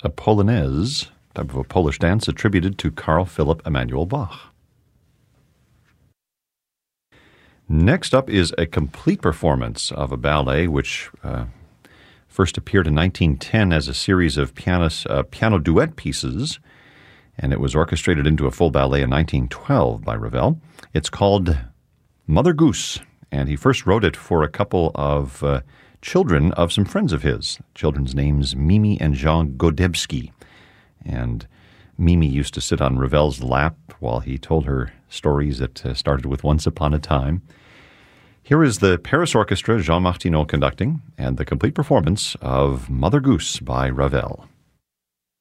a polonaise, type of a Polish dance attributed to Carl Philipp Emanuel Bach. Next up is a complete performance of a ballet which first appeared in 1910 as a series of piano duet pieces, and it was orchestrated into a full ballet in 1912 by Ravel. It's called Mother Goose, and he first wrote it for a couple of children of some friends of his. Children's names Mimi and Jean Godebski. And Mimi used to sit on Ravel's lap while he told her stories that started with Once Upon a Time. Here is the Paris Orchestra, Jean Martineau conducting, and the complete performance of Mother Goose by Ravel.